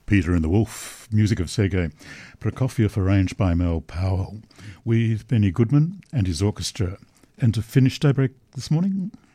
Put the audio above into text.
Peter and the Wolf, music of Sergei Prokofiev, arranged by Mel Powell, with Benny Goodman and his orchestra. And to finish Daybreak this morning,